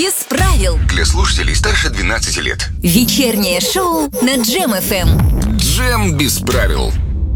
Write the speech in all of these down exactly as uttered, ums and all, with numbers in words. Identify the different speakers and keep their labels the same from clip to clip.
Speaker 1: Без правил.
Speaker 2: Для слушателей старше двенадцати лет.
Speaker 1: Вечернее шоу на Джем эф эм.
Speaker 2: Джем без правил.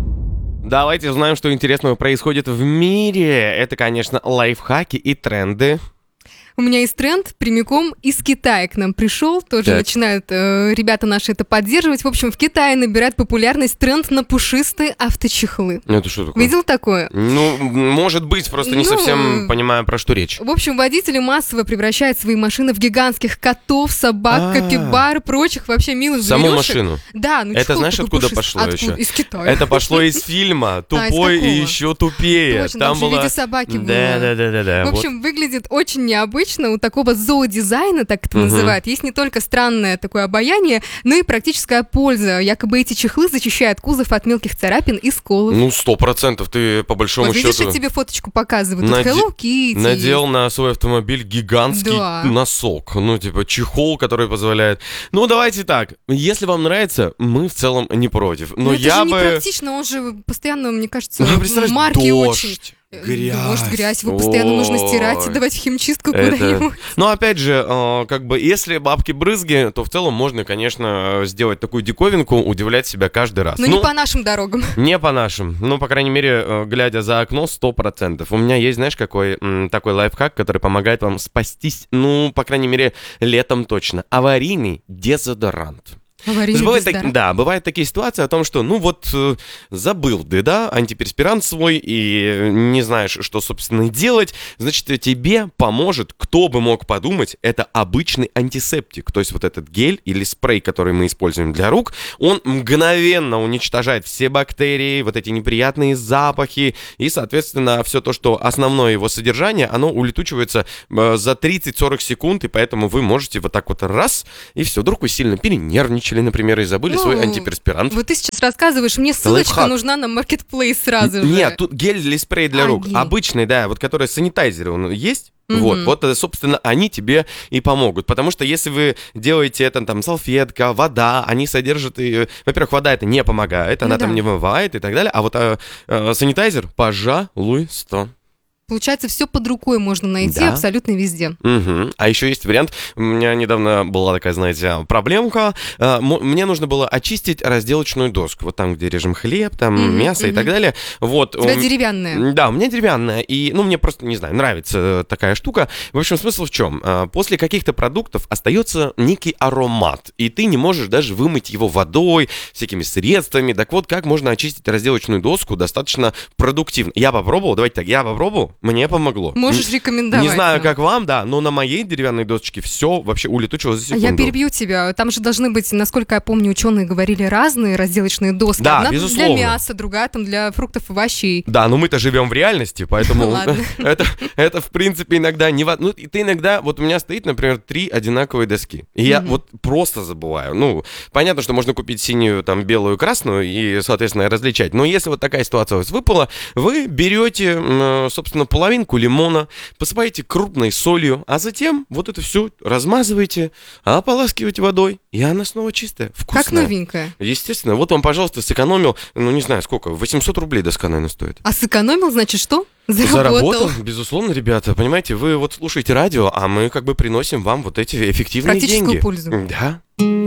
Speaker 3: Давайте узнаем, что интересного происходит в мире. Это, конечно, лайфхаки и тренды.
Speaker 4: У меня есть тренд прямиком из Китая к нам пришел. Тоже
Speaker 3: Так.
Speaker 4: начинают э, ребята наши это поддерживать. В общем, в Китае набирает популярность тренд на пушистые авточехлы.
Speaker 3: Ну, это что такое?
Speaker 4: Видел такое?
Speaker 3: Ну, может быть, просто не
Speaker 4: Ну,
Speaker 3: совсем понимаю, про что речь.
Speaker 4: В общем, водители массово превращают свои машины в гигантских котов, собак,
Speaker 3: А.
Speaker 4: капибар, прочих вообще милых
Speaker 3: Саму
Speaker 4: зверюшек.
Speaker 3: машину.
Speaker 4: Да, ну
Speaker 3: Это
Speaker 4: чехол
Speaker 3: знаешь,
Speaker 4: такой
Speaker 3: откуда
Speaker 4: пушистый.
Speaker 3: пошло
Speaker 4: Откуда?
Speaker 3: еще?
Speaker 4: Из Китая.
Speaker 3: Это пошло из фильма «Тупой
Speaker 4: А, из
Speaker 3: и
Speaker 4: какого?
Speaker 3: еще тупее».
Speaker 4: Точно, там же в виде собаки было.
Speaker 3: Да, да, да, да, да.
Speaker 4: В
Speaker 3: вот.
Speaker 4: общем, выглядит очень необычно. У такого зоодизайна, так это
Speaker 3: Мгм.
Speaker 4: называют, есть не только странное такое обаяние, но и практическая польза. Якобы эти чехлы защищают кузов от мелких царапин и сколов.
Speaker 3: Ну, сто процентов ты, по большому
Speaker 4: Вот видишь,
Speaker 3: счету,
Speaker 4: я тебе фоточку показываю. Тут
Speaker 3: наде-
Speaker 4: Hello Kitty.
Speaker 3: надел на свой автомобиль гигантский
Speaker 4: Да.
Speaker 3: носок. Ну, типа, чехол, который позволяет. Ну, давайте так. Если вам нравится, мы в целом не против. Но
Speaker 4: Но это
Speaker 3: я
Speaker 4: же
Speaker 3: бы...
Speaker 4: непрактично, он же постоянно, мне кажется,
Speaker 3: Ну, представляешь,
Speaker 4: марки
Speaker 3: дождь,
Speaker 4: очень.
Speaker 3: грязь.
Speaker 4: Дождь, грязь, его постоянно нужно стирать,
Speaker 3: Ой.
Speaker 4: давать в химчистку
Speaker 3: Это-
Speaker 4: куда-нибудь.
Speaker 3: Но опять же, э, как бы, если бабки брызги, то в целом можно, конечно, сделать такую диковинку, удивлять себя каждый раз.
Speaker 4: Но
Speaker 3: Ну,
Speaker 4: не по нашим дорогам.
Speaker 3: не по нашим. Ну, по крайней мере, э, глядя за окно, сто процентов. У меня есть, знаешь, какой м, такой лайфхак, который помогает вам спастись, ну, по крайней мере, летом точно. Аварийный дезодорант. То есть
Speaker 4: Аварийный
Speaker 3: бывают так-
Speaker 4: дезодорант.
Speaker 3: да, бывают такие ситуации о том, что, ну вот, э, забыл ты, да, антиперспирант свой, и э, не знаешь, что, собственно, делать, значит, э, тебе поможет, кто бы мог подумать, это обычный антисептик. То есть вот этот гель или спрей, который мы используем для рук, он мгновенно уничтожает все бактерии, вот эти неприятные запахи, и, соответственно, все то, что основное его содержание, оно улетучивается э, за тридцать-сорок секунд, и поэтому вы можете вот так вот раз, и все, вдруг вы сильно перенервничали, например, и забыли
Speaker 4: Ну,
Speaker 3: свой антиперспирант.
Speaker 4: Вот ты сейчас рассказываешь, мне ссылочка
Speaker 3: Лайфхак.
Speaker 4: нужна на Marketplace сразу же.
Speaker 3: Нет, тут гель или спрей для
Speaker 4: А,
Speaker 3: рук.
Speaker 4: гель.
Speaker 3: Обычный, да, вот который санитайзер, он есть.
Speaker 4: Мгм.
Speaker 3: Вот, вот, э, собственно, они тебе и помогут. Потому что если вы делаете это, там, салфетка, вода, они содержат, и, э, во-первых, вода это не помогает, она
Speaker 4: Ну
Speaker 3: там
Speaker 4: да.
Speaker 3: не вымывает и так далее. А вот э, э, санитайзер, пожалуйста.
Speaker 4: Получается, все под рукой можно найти
Speaker 3: Да.
Speaker 4: абсолютно везде.
Speaker 3: Мгм. А еще есть вариант. У меня недавно была такая, знаете, проблемка. А, м- Мне нужно было очистить разделочную доску. Вот там, где режем хлеб, там
Speaker 4: Мгм,
Speaker 3: мясо и
Speaker 4: мгм.
Speaker 3: так далее. Вот.
Speaker 4: У тебя
Speaker 3: м,
Speaker 4: деревянная.
Speaker 3: Да, у меня деревянная. И, ну, мне просто, не знаю, нравится э, такая штука. В общем, смысл в чем? А, После каких-то продуктов остается некий аромат. И ты не можешь даже вымыть его водой, всякими средствами. Так вот, как можно очистить разделочную доску достаточно продуктивно? Я попробовал, давайте так, я попробовал, мне помогло.
Speaker 4: Можешь
Speaker 3: Н-
Speaker 4: рекомендовать.
Speaker 3: Не знаю,
Speaker 4: нам.
Speaker 3: как вам, да, но на моей деревянной досочке все вообще улетучилось за
Speaker 4: А
Speaker 3: секунду.
Speaker 4: я перебью тебя. Там же должны быть, насколько я помню, ученые говорили, разные разделочные доски.
Speaker 3: Да,
Speaker 4: Одна
Speaker 3: безусловно.
Speaker 4: для мяса, другая там для фруктов и овощей.
Speaker 3: Да, но мы-то живем в реальности, поэтому
Speaker 4: Ладно.
Speaker 3: это, это, в принципе, иногда не... во- Ну, и ты иногда... Вот у меня стоит, например, три одинаковые доски. И я
Speaker 4: Мгм.
Speaker 3: вот просто забываю. Ну, понятно, что можно купить синюю, там, белую, красную и, соответственно, различать. Но если вот такая ситуация у вас выпала, вы берете, м, собственно, половинку лимона, посыпаете крупной солью, а затем вот это все размазываете, ополаскиваете водой, и она снова чистая, вкусная.
Speaker 4: Как новенькая.
Speaker 3: Естественно. Вот вам, пожалуйста, сэкономил, ну, не знаю, сколько, восемьсот рублей доска, наверное, стоит.
Speaker 4: А сэкономил, значит, что? Заработал.
Speaker 3: Заработал, безусловно, ребята. Понимаете, вы вот слушаете радио, а мы как бы приносим вам вот эти эффективные
Speaker 4: Практическую
Speaker 3: деньги.
Speaker 4: пользу.
Speaker 3: Да.